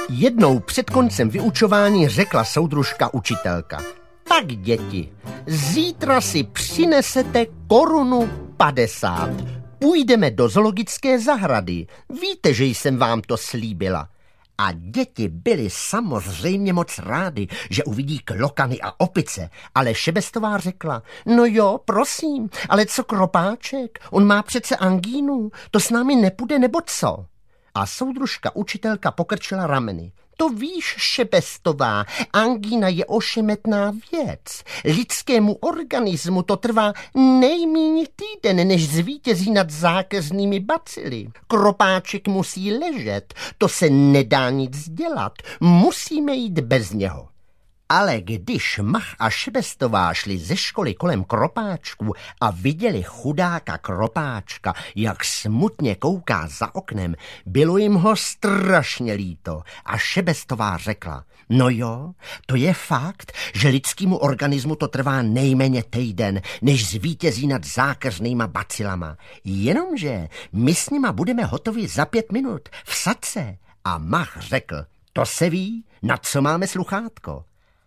Jednou před koncem vyučování řekla soudružka učitelka: tak děti, zítra si přinesete 1,50 Kč. Půjdeme do zoologické zahrady. Víte, že jsem vám to slíbila. A děti byly samozřejmě moc rády, že uvidí klokany a opice, ale Šebestová řekla: no jo, prosím, ale co Kropáček? On má přece angínu, to s námi nepůjde nebo co? A soudružka učitelka pokrčila rameny. To víš, Šebestová, angína je ošemetná věc. Lidskému organismu to trvá nejméně týden, než zvítězí nad zákeřnými bacily. Kropáček musí ležet, to se nedá nic dělat, musíme jít bez něho. Ale když Mach a Šebestová šli ze školy kolem Kropáčku a viděli chudáka Kropáčka, jak smutně kouká za oknem, bylo jim ho strašně líto a Šebestová řekla: no jo, to je fakt, že lidskému organismu to trvá nejméně týden, než zvítězí nad zákeřnýma bacilama. Jenomže my s nima budeme hotovi za 5 minut, vsaď se. A Mach řekl: to se ví, na co máme sluchátko.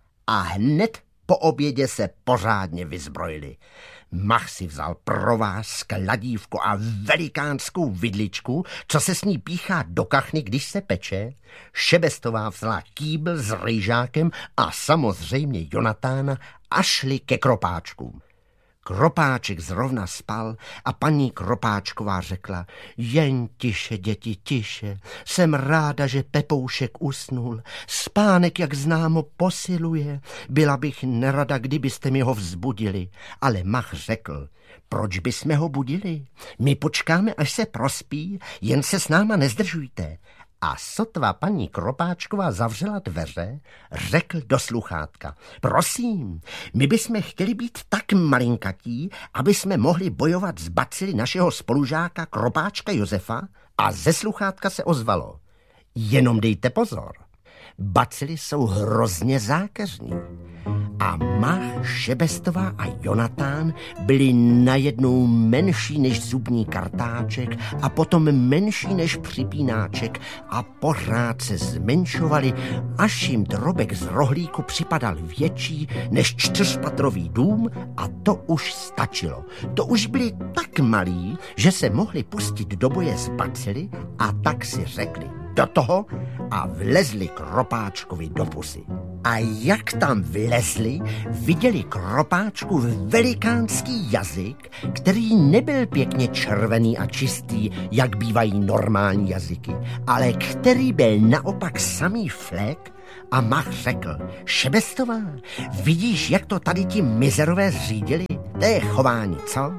A hned po obědě se pořádně vyzbrojili. Mach si vzal provaz, kladívko a velikánskou vidličku, co se s ní píchá do kachny, když se peče. Šebestová vzala kýbl s rejžákem a samozřejmě Jonatána a šli ke Kropáčku. Kropáček zrovna spal a paní Kropáčková řekla: jen tiše, děti, tiše. Jsem ráda, že Pepoušek usnul. Spánek, jak známo, posiluje. Byla bych nerada, kdybyste mi ho vzbudili. Ale Mach řekl: proč bychom ho budili? My počkáme, až se prospí, jen se s náma nezdržujte. A sotva paní Kropáčková zavřela dveře, řekl do sluchátka: prosím, my bychom chtěli být tak malinkatí, aby jsme mohli bojovat s bacily našeho spolužáka Kropáčka Josefa. A ze sluchátka se ozvalo: jenom dejte pozor, bacily jsou hrozně zákeřní. A Mach, Šebestová a Jonatán byli najednou menší než zubní kartáček a potom menší než připínáček a pořád se zmenšovali, až jim drobek z rohlíku připadal větší než 4patrový dům a to už stačilo. To už byli tak malí, že se mohli pustit do boje s bacily a tak si řekli: do toho a vlezli Kropáčkovi do pusy. A jak tam vlezli, viděli Kropáčku velikánský jazyk, který nebyl pěkně červený a čistý, jak bývají normální jazyky, ale který byl naopak samý flek. A Mach řekl: Šebestová, vidíš, jak to tady ti mizerové zřídili? To je chování, co?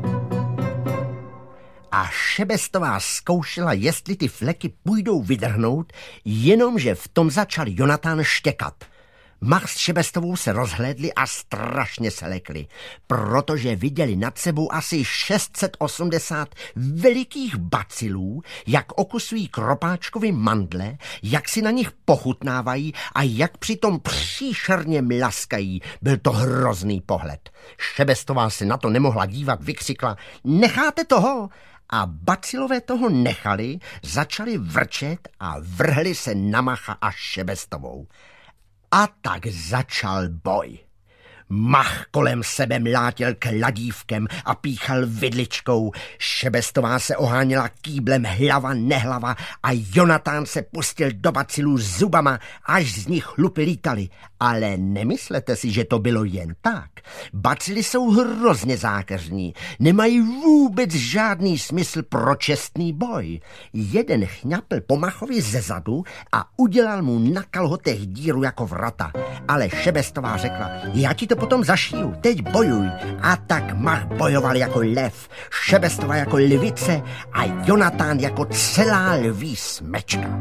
A Šebestová zkoušela, jestli ty fleky půjdou vydrhnout, jenomže v tom začal Jonatán štěkat. Mach s Šebestovou se rozhlédli a strašně se lekli, protože viděli nad sebou asi 680 velikých bacilů, jak okusují Kropáčkovi mandle, jak si na nich pochutnávají a jak přitom příšerně mlaskají. Byl to hrozný pohled. Šebestová se na to nemohla dívat, vykřikla: necháte toho? A bacilové toho nechali, začali vrčet a vrhli se na Macha a Šebestovou. A tak začal boj. Mach kolem sebe mlátil kladívkem a píchal vidličkou. Šebestová se oháněla kýblem hlava nehlava a Jonatán se pustil do bacilů zubama, až z nich chlupy lítaly. Ale nemyslete si, že to bylo jen tak. Bacily jsou hrozně zákeřní, nemají vůbec žádný smysl pro čestný boj. Jeden chňapl po Machovi zezadu a udělal mu na kalhotech díru jako vrata. Ale Šebestová řekla: já ti to potom zašiju, teď bojuj. A tak Mach bojoval jako lev, Šebestová jako lvice a Jonatán jako celá lví smečka.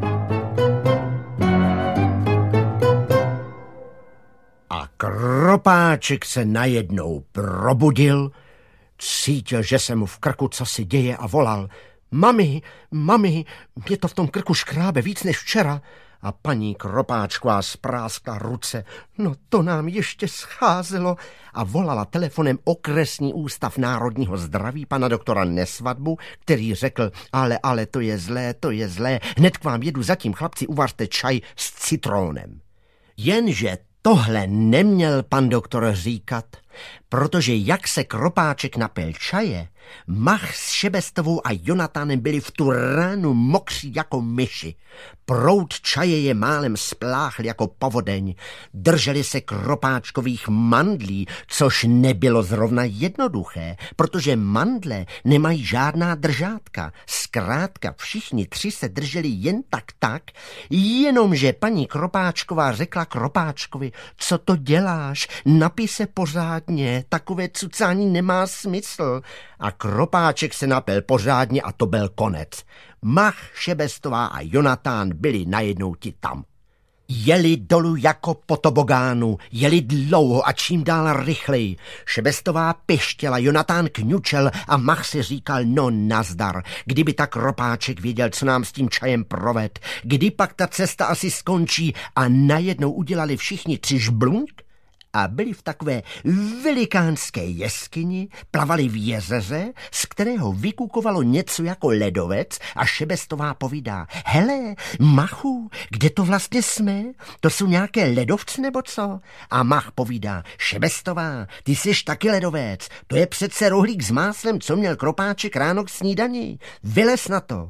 A Kropáček se najednou probudil, cítil, že se mu v krku cosi děje a volal: Mami, mě to v tom krku škrábe víc než včera. A paní Kropáčková spráskla ruce. No to nám ještě scházelo. A volala telefonem okresní ústav národního zdraví pana doktora Nesvadbu, který řekl, ale to je zlé. Hned k vám jedu, zatím chlapci uvařte čaj s citrónem. Jenže tohle neměl pan doktor říkat, protože jak se Kropáček napil čaje, Mach s Šebestovou a Jonatánem byli v tu ránu mokří jako myši. Proud čaje je málem spláchl jako povodeň. Drželi se Kropáčkových mandlí, což nebylo zrovna jednoduché, protože mandle nemají žádná držátka. Zkrátka všichni tři se drželi jen tak, jenomže paní Kropáčková řekla Kropáčkovi, co to děláš, napij se pořádně, takové cucání nemá smysl. A Kropáček se napil pořádně a to byl konec. Mach, Šebestová a Jonatán byli najednou ti tam. Jeli dolů jako po tobogánu, jeli dlouho a čím dál rychleji. Šebestová pištěla, Jonatán kňučel a Mach si říkal, no nazdar, kdyby tak Kropáček věděl, co nám s tím čajem proved, kdy pak ta cesta asi skončí a najednou udělali všichni tři žblunk a byli v takové velikánské jeskyni, plavali v jezeře, z kterého vykukovalo něco jako ledovec a Šebestová povídá, hele, Machu, kde to vlastně jsme? To jsou nějaké ledovce nebo co? A Mach povídá, Šebestová, ty jsi taky ledovec, to je přece rohlík s máslem, co měl Kropáček ráno k snídani. Vylez na to.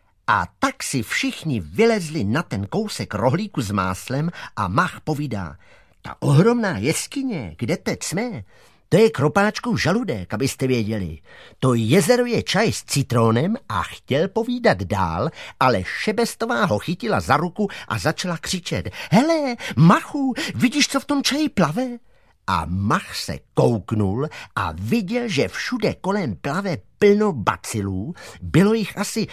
A tak si všichni vylezli na ten kousek rohlíku s máslem a Mach povídá, ta ohromná jeskyně, kde teď jsme, to je Kropáčkův žaludek, abyste věděli. To jezero je čaj s citrónem a chtěl povídat dál, ale Šebestová ho chytila za ruku a začala křičet. Hele, Machu, vidíš, co v tom čaji plave? A Mach se kouknul a viděl, že všude kolem plave plno bacilů, bylo jich asi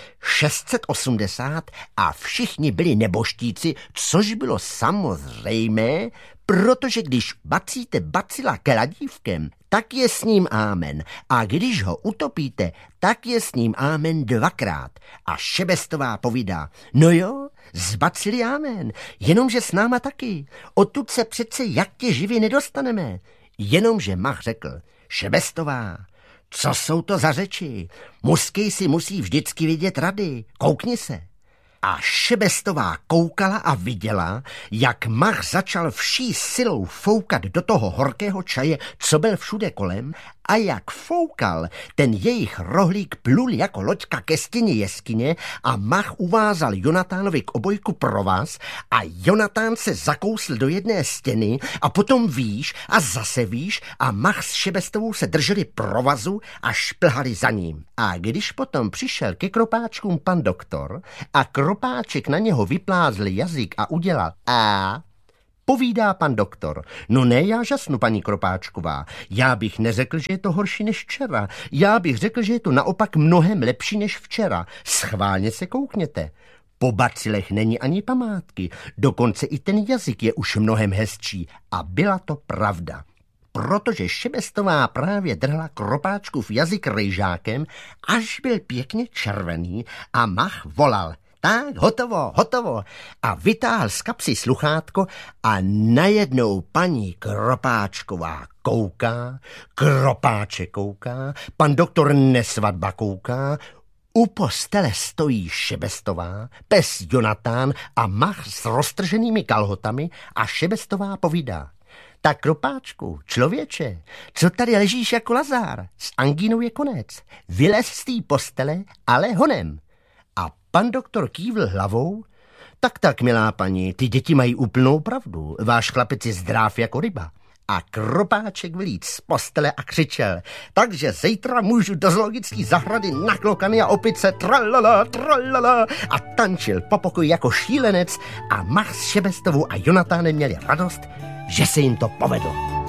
680 a všichni byli neboštíci, což bylo samozřejmé, protože když bacíte bacila kladívkem, tak je s ním ámen a když ho utopíte, tak je s ním ámen dvakrát. A Šebestová povídá, no jo, z bacily ámen, jenomže s náma taky, odtud se přece jak tě živě nedostaneme. Jenomže Mach řekl, Šebestová, co jsou to za řeči? Mužský si musí vždycky vidět rady, koukni se. A Šebestová koukala a viděla, jak Mach začal vší silou foukat do toho horkého čaje, co byl všude kolem, a jak foukal, ten jejich rohlík plul jako loďka ke stěně jeskyně a Mach uvázal Jonatánovi k obojku provaz a Jonatán se zakousl do jedné stěny a potom výš a zase výš a Mach s Šebestovou se drželi provazu a šplhali za ním. A když potom přišel ke Kropáčkům pan doktor a Kropáček na něho vyplázl jazyk a udělal a... Povídá pan doktor, no ne, já žasnu, paní Kropáčková, já bych neřekl, že je to horší než včera, já bych řekl, že je to naopak mnohem lepší než včera, schválně se koukněte. Po bacilech není ani památky, dokonce i ten jazyk je už mnohem hezčí a byla to pravda. Protože Šebestová právě drhla Kropáčkův jazyk rejžákem, až byl pěkně červený a Mach volal. Tak, hotovo. A vytáhl z kapsy sluchátko a najednou paní Kropáčková kouká, Kropáček kouká, pan doktor Nesvadba kouká, u postele stojí Šebestová, pes Jonatán a Mach s roztrženými kalhotami a Šebestová povídá. Tak Kropáčku, člověče, co tady ležíš jako Lazár? S angínou je konec. Vylez z té postele, ale honem. A pan doktor kývl hlavou. Tak, milá paní, ty děti mají úplnou pravdu. Váš chlapec je zdráv jako ryba. A Kropáček vylít z postele a křičel. Takže zítra můžu do zoologické zahrady na klokany a opice tralala, tralala. A tančil po pokoji jako šílenec a Mach s Šebestovou a Jonatánem měli radost, že se jim to povedlo.